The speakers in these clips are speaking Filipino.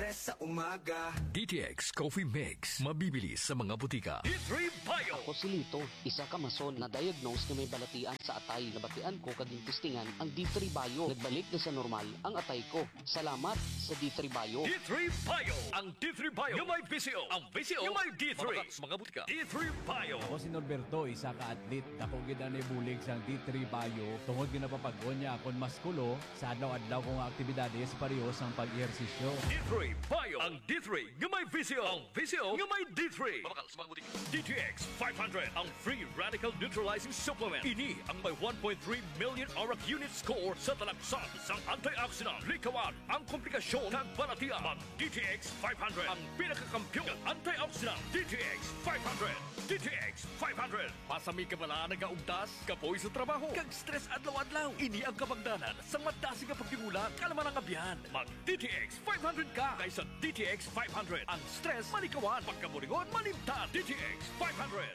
stress sa umaga. DTX Coffee Mix. Mabibili sa mga butika. D3 Bio. Ako si Lito, isa ka mason na diagnose na may balatian sa atay. Nabatian ko kading testingan ang D3 Bio. Nagbalik na sa normal ang atay ko. Salamat sa D3 Bio. D3 Bio. Ang D3 Bio yung may VCO. Ang VCO yung may D3. Mabakas mga butika. D3 Bio. Ako si Norberto, isa ka atlet. Dako gid ani bulig sang D3 Bio. Tungod ginapapag-on niya akon maskulo sa adlaw-adlaw kong aktibidades pareho sang pag-ehersisyo. D3 Bio. Ang D3 yung may VCO. Ang VCO yung may D3. Mabakas mga butika. DTX 500. Ang free radical neutralizing supplement. Ini ang may 1.3 million auric unit score sa talagsan sang antioxidant. Likawan ang komplikasyon ng balatian. Mag DTX 500. Ang pinakakampiyon ng antioxidant. DTX 500. DTX 500. Pasami ka pala nagaugtas, kapoy sa trabaho, kag stress adlaw-adlaw. Ini ang kapagdanan sa madasi ka pagtigulat, kalaman ang abyan. Mag DTX 500 ka kaysa DTX 500. Ang stress malikawan, pagkaburingon malimtan. DTX 500.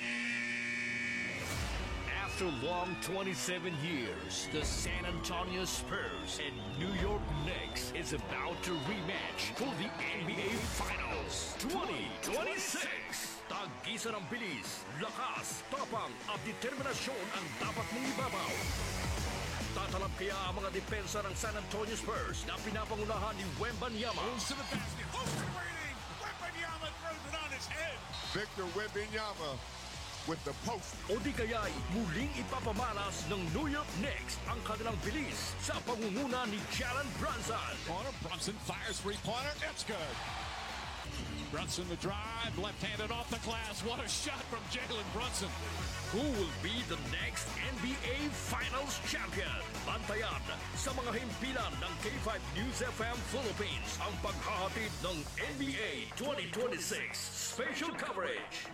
After long 27 years, the San Antonio Spurs and New York Knicks is about to rematch for the NBA Finals 2026. Tag-isa ng bilis, lakas, tapang at determinasyon ang dapat mong ibabaw. Tatalab kaya ang mga depensa ng San Antonio Spurs na pinapangunahan ni Wembanyama. Wembanyama throws it on his head. Victor Wembanyama with the post. O di kaya'y muling ipapamalas ng New York Knicks ang kanilang bilis sa pangunguna ni Jalen Brunson. Corner, Brunson fires three-pointer. It's good. Brunson the drive, left-handed off the glass. What a shot from Jalen Brunson. Who will be the next NBA Finals champion? Bantayan sa mga himpilan ng K5 News FM Philippines ang paghahatid ng NBA 2026 Special Coverage.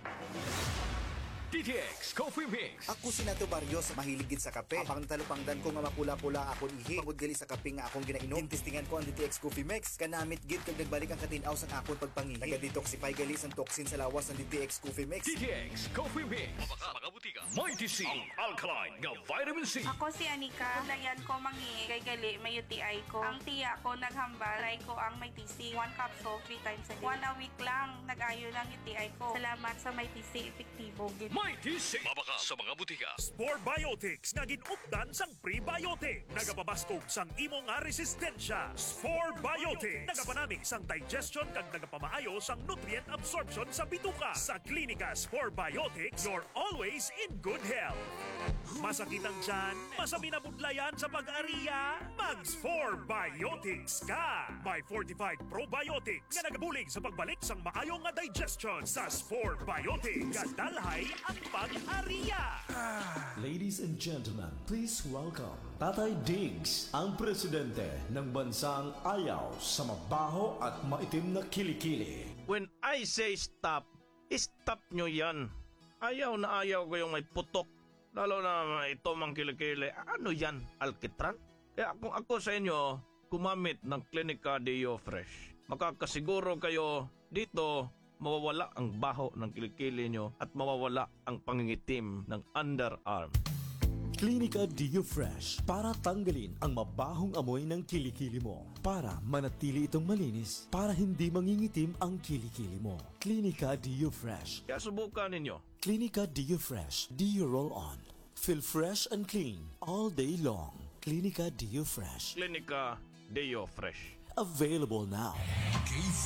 DTX Coffee Mix. Ako si Nato Barrios, mahiligid sa kape. Ang talupangdan ko nga mapula-pula akong ihi. Pagod gali sa kape nga akong ginainom. Tintistingan ko ang DTX Coffee Mix. Kanamit gid kag nagbalik ang katinaw sa akong pagpangihi. Nagadetoxify gali ang toxin sa lawas ng DTX Coffee Mix. DTX Coffee Mix. Mabaka mga butika. Mighty C. Ang alkaline nga vitamin C. Ako si Anika. Layan ko mangi kay gali may UTI ko. Ang tiya ko naghambal. Try ko ang may TC. 1 capsule 3 times a day. 1 a week lang. Nag-ayo ng UTI ko. Salamat sa may TC. Epektibo gid. Mighty C. Mabaka sa mga butika. Spore Biotics nga ginupdan sang prebiotic. Nagapabaskog sang imo nga resistensya. Spore Biotics. Nagapanami sang digestion kag nagapamaayo sang nutrient absorption sa bituka. Sa klinika Spore Biotics, you're always in good health. Masakit ang tiyan? Masami na budlayan sa pag-ariya? Mag-Spore Biotics ka! May fortified probiotics nga nagabulig sa pagbalik sang maayo nga digestion sa Spore Biotics. Kadalhay ang pag-ariya! Ladies and gentlemen, please welcome Tatay Diggs, ang presidente ng bansang ayaw sa mabaho at maitim na kilikili. When I say stop, stop nyo yan. Ayaw na ayaw ko yung may putok. Lalo na ito mang kilikili. Ano yan? Alkitran? Kaya kung ako sa inyo, gumamit ng Clinica Deo Fresh. Makakasiguro kayo dito mawawala ang baho ng kilikili nyo at mawawala ang pangingitim ng underarm. Clinica Deo Fresh para tanggalin ang mabahong amoy ng kilikili mo. Para manatili itong malinis, para hindi mangingitim ang kilikili mo. Clinica Deo Fresh. Kaya subukan ninyo. Clinica Deo Fresh. Deo Roll On. Feel fresh and clean all day long. Clinica Deo Fresh. Clinica Deo Fresh. Available now. K5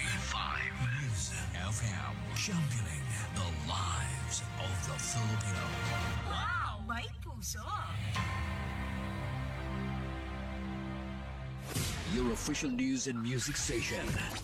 News FM. Championing the lives of the Filipino. Wow! May puso! Your official news and music station.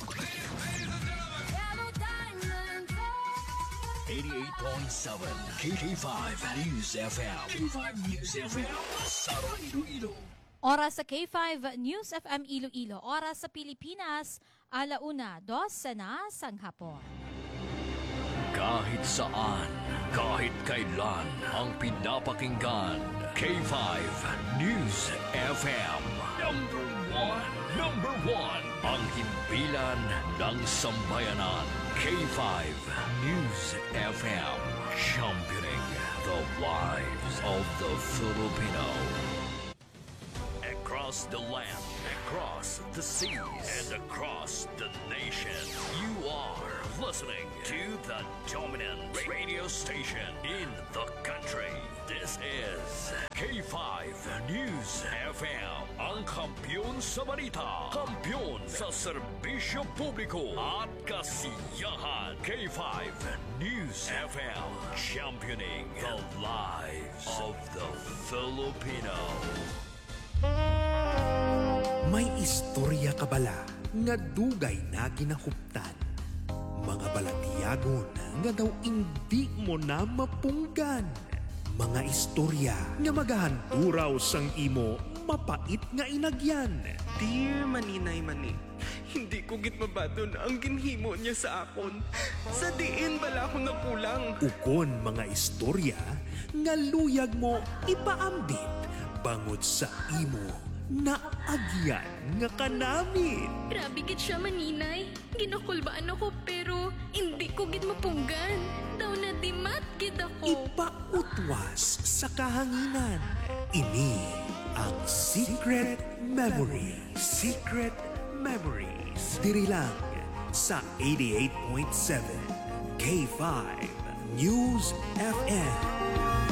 88.7 KK5 News FM. K5 News FM. Sara Iloilo. Oras sa K5 News FM Iloilo. Oras sa Pilipinas, 1:02 na sang hapon. Kahit saan, kahit kailan, ang pinapakinggan. K5 News FM. Number one. Ang himpilan ng sambayanan. K5 News FM. Championing the lives of the Filipino. Across the land, across the seas, and across the listening to the dominant radio station in the country. This is K5 News FM. Ang kampiyon sa balita, kampiyon sa serbisyo publiko at kasiyahan. K5 News FM. Championing the lives of the Filipino. May istorya ka bala nga dugay na kinahuptan. Mga balatiyagon nga daw hindi mo na mapunggan. Mga istorya nga magahanturaw sang imo mapait nga inagyan. Dear Maninay Mani, hindi ko git mabadon ang ginhimo niya sa akon. Sa diin bala ko nakulang. Ukon mga istorya nga luyag mo ipaambit bangod sa imo na agyan nga kanamit. Grabe git siya Maninay. Ginakulbaan ako pero hindi ko git mapunggan. Daw na dimat gid ako. Ipautwas sa kahanginan. Ini ang Secret Memories. Secret Memories. Diri lang sa 88.7 K5 News FM.